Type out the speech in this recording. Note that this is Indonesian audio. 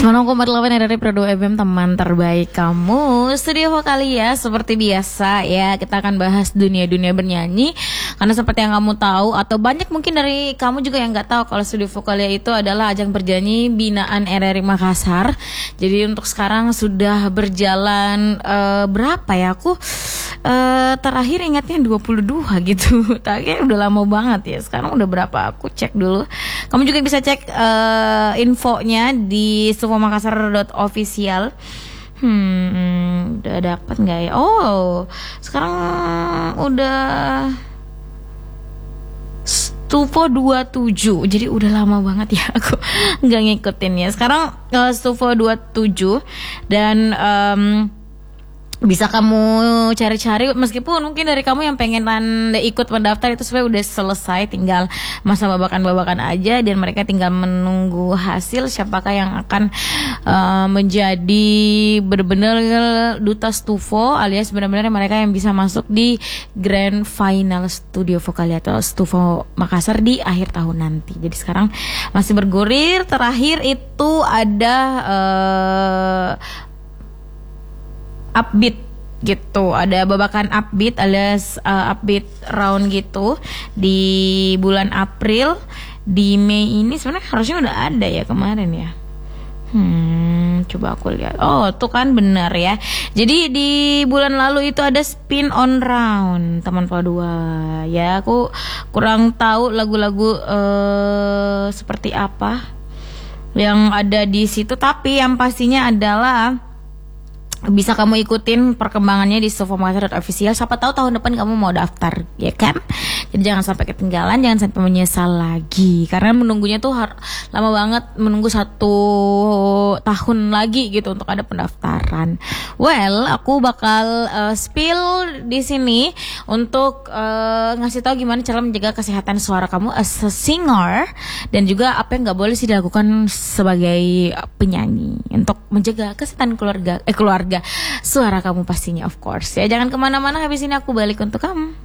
90,8 dari Prodo FM, teman terbaik kamu. Studio Vokalia seperti biasa ya, kita akan bahas dunia-dunia bernyanyi. Karena seperti yang kamu tahu, atau banyak mungkin dari kamu juga yang nggak tahu, kalau Studio Vokalia itu adalah ajang bernyanyi binaan RRI Makassar. Jadi untuk sekarang sudah berjalan berapa ya, aku terakhir ingatnya 22 gitu. Terakhir udah lama banget ya. Sekarang udah berapa, aku cek dulu. Kamu juga bisa cek infonya di stufomakassar.official. Udah dapat nggak ya? Oh, sekarang udah Stufo 27. Jadi udah lama banget ya aku nggak ngikutin ya. Sekarang Stufo 27 dan bisa kamu cari-cari, meskipun mungkin dari kamu yang pengen ikut mendaftar itu sebenarnya udah selesai, tinggal masa babakan-babakan aja, dan mereka tinggal menunggu hasil siapakah yang akan menjadi benar-benar duta Stufo, alias benar-benar mereka yang bisa masuk di Grand Final Studio Vokalia atau Stufo Makassar di akhir tahun nanti. Jadi sekarang masih bergulir. Terakhir itu ada upbeat gitu, ada babakan upbeat alias upbeat round gitu di bulan April. Di Mei ini sebenarnya harusnya udah ada ya kemarin ya. Coba aku lihat. Oh, tuh kan benar ya. Jadi di bulan lalu itu ada spin on round, teman dua ya. Aku kurang tahu lagu-lagu seperti apa yang ada di situ, tapi yang pastinya adalah bisa kamu ikutin perkembangannya di stufomakassar.official. Siapa tahu tahun depan kamu mau daftar, ya kan? Jadi jangan sampai ketinggalan, jangan sampai menyesal lagi. Karena menunggunya tuh lama banget, menunggu 1 tahun lagi gitu untuk ada pendaftaran. Well, aku bakal spill di sini untuk ngasih tahu gimana cara menjaga kesehatan suara kamu as a singer, dan juga apa yang nggak boleh sih dilakukan sebagai penyanyi untuk menjaga kesehatan keluarga suara kamu pastinya, of course ya. Jangan kemana-mana, habis ini aku balik untuk kamu.